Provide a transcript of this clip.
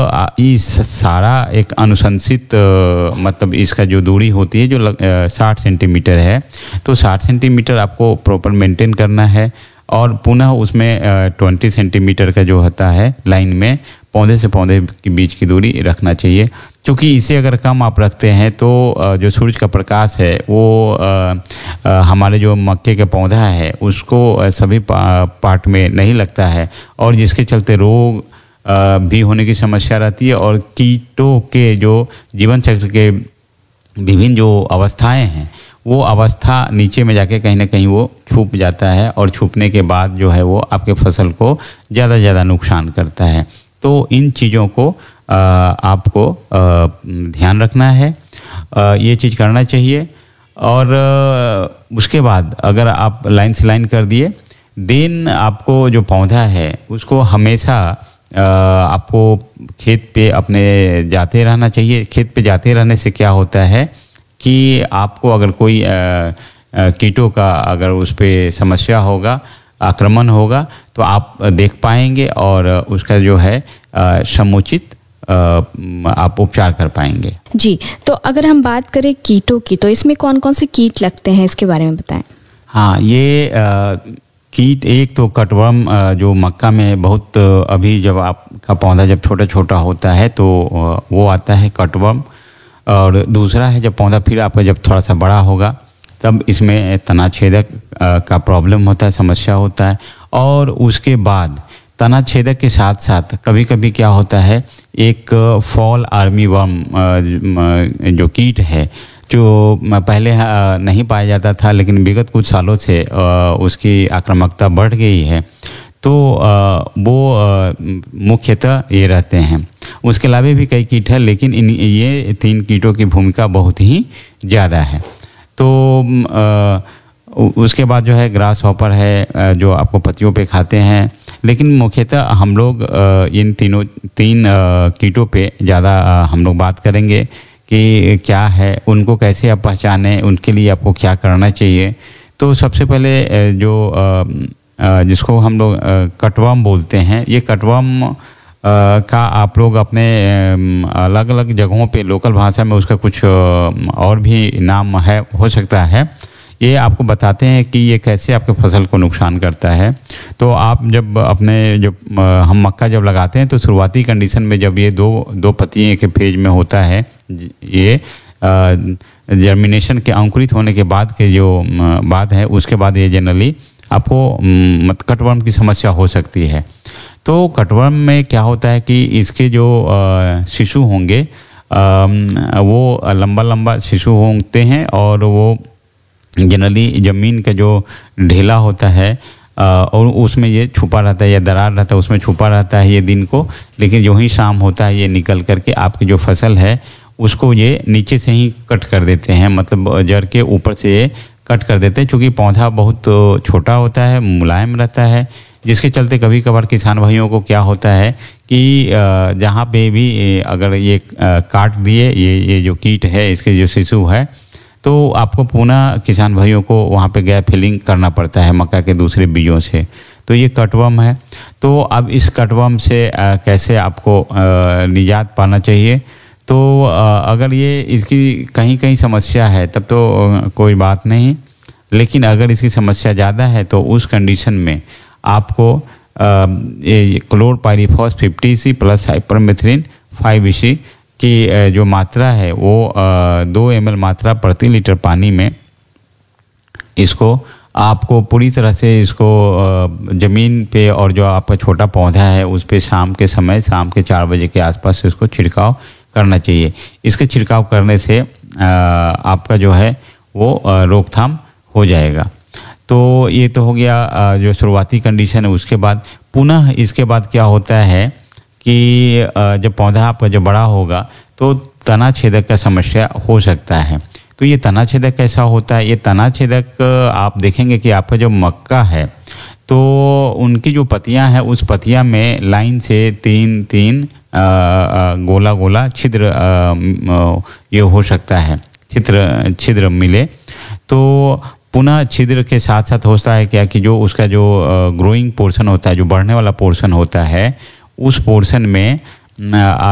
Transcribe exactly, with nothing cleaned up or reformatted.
आ, इस सारा एक अनुशंसित अ, मतलब इसका जो दूरी होती है जो साठ सेंटीमीटर है, तो साठ सेंटीमीटर आपको प्रॉपर मेंटेन करना है। और पुनः उसमें ट्वेंटी सेंटीमीटर का जो होता है लाइन में पौधे से पौधे के बीच की दूरी रखना चाहिए, क्योंकि इसे अगर कम आप रखते हैं तो अ, जो सूरज का प्रकाश है वो अ, अ, हमारे जो मक्के का पौधा है उसको अ, सभी पा, पार्ट में नहीं लगता है, और जिसके चलते रोग अ, भी होने की समस्या रहती है। और कीटों के जो जीवन चक्र के विभिन्न जो अवस्थाएं हैं वो अवस्था नीचे में जाके कहीं ना कहीं वो छुप जाता है, और छुपने के बाद जो है वो आपके फसल को ज़्यादा ज़्यादा नुकसान करता है। तो इन चीज़ों को आ, आपको आ, ध्यान रखना है, आ, ये चीज़ करना चाहिए। और आ, उसके बाद अगर आप लाइन से लाइन कर दिए, देन आपको जो पौधा है उसको हमेशा आ, आपको खेत पे अपने जाते रहना चाहिए। खेत पे जाते रहने से क्या होता है कि आपको अगर कोई आ, आ, कीटों का अगर उस पर समस्या होगा, आक्रमण होगा, तो आप देख पाएंगे और उसका जो है आ, समुचित आ, आप उपचार कर पाएंगे। जी, तो अगर हम बात करें कीटों की, तो इसमें कौन कौन से कीट लगते हैं, इसके बारे में बताएं। हाँ, ये आ, कीट एक तो कटवर्म जो मक्का में बहुत अभी जब आपका पौधा जब छोटा छोटा होता है तो वो आता है कटवर्म। और दूसरा है जब पौधा फिर आपका जब थोड़ा सा बड़ा होगा तब इसमें तना छेदक का प्रॉब्लम होता है, समस्या होता है। और उसके बाद तना छेदक के साथ साथ कभी कभी क्या होता है, एक फॉल आर्मी वर्म जो कीट है जो पहले नहीं पाया जाता था, लेकिन विगत कुछ सालों से उसकी आक्रामकता बढ़ गई है, तो वो मुख्यतः ये रहते हैं। उसके अलावा भी कई कीट हैं, लेकिन इन ये तीन कीटों की भूमिका बहुत ही ज़्यादा है। तो उसके बाद जो है ग्रास हॉपर है जो आपको पत्तियों पे खाते हैं, लेकिन मुख्यतः हम लोग इन तीनों तीन कीटों पे ज़्यादा हम लोग बात करेंगे कि क्या है, उनको कैसे आप पहचानें, उनके लिए आपको क्या करना चाहिए। तो सबसे पहले जो जिसको हम लोग कटवर्म बोलते हैं, ये कटवर्म का आप लोग अपने अलग अलग जगहों पे लोकल भाषा में उसका कुछ और भी नाम है, हो सकता है। ये आपको बताते हैं कि ये कैसे आपके फसल को नुकसान करता है। तो आप जब अपने जब हम मक्का जब लगाते हैं तो शुरुआती कंडीशन में जब ये दो दो पत्तियों के फेज में होता है, ये जर्मिनेशन के अंकुरित होने के बाद के जो बात है, उसके बाद ये जनरली आपको मत कटवर्म की समस्या हो सकती है। तो कटवर्म में क्या होता है कि इसके जो शिशु होंगे वो लंबा लंबा शिशु होते हैं, और वो जनरली ज़मीन का जो ढेला होता है और उसमें ये छुपा रहता है, या दरार रहता है उसमें छुपा रहता है ये दिन को, लेकिन जो ही शाम होता है ये निकल करके आपकी जो फसल है उसको ये नीचे से ही कट कर देते हैं, मतलब जड़ के ऊपर से ये कट कर देते हैं। चूँकि पौधा बहुत छोटा होता है, मुलायम रहता है, जिसके चलते कभी कभार किसान भाइयों को क्या होता है कि जहाँ पे भी अगर ये काट दिए ये ये जो कीट है, इसके जो शिशु है, तो आपको पुनः किसान भाइयों को वहाँ पे गैप फिलिंग करना पड़ता है मक्का के दूसरे बीजों से। तो ये कटवर्म है। तो अब इस कटवर्म से आ, कैसे आपको आ, निजात पाना चाहिए, तो आ, अगर ये इसकी कहीं कहीं समस्या है तब तो आ, कोई बात नहीं, लेकिन अगर इसकी समस्या ज़्यादा है तो उस कंडीशन में आपको chlorpyrifos fifty C plus हाइपरमेथ्रिन five C की जो मात्रा है वो दो एम एल मात्रा प्रति लीटर पानी में इसको आपको पूरी तरह से इसको ज़मीन पे और जो आपका छोटा पौधा है उस पे शाम के समय शाम के चार बजे के आसपास से इसको छिड़काव करना चाहिए। इसके छिड़काव करने से आपका जो है वो रोकथाम हो जाएगा। तो ये तो हो गया जो शुरुआती कंडीशन है। उसके बाद पुनः इसके बाद क्या होता है कि जब पौधा आपका जब बड़ा होगा तो तना छेदक का समस्या हो सकता है। तो ये तना छेदक कैसा होता है, ये तना छेदक आप देखेंगे कि आपका जो मक्का है तो उनकी जो पत्तियां हैं उस पत्तियां में लाइन से तीन तीन आ, आ, गोला गोला छिद्र आ, ये हो सकता है, छिद्र छिद्र मिले। तो पुनः छिद्र के साथ साथ होता है क्या कि जो उसका जो ग्रोइंग पोर्शन होता है, जो बढ़ने वाला पोर्शन होता है, उस पोर्शन में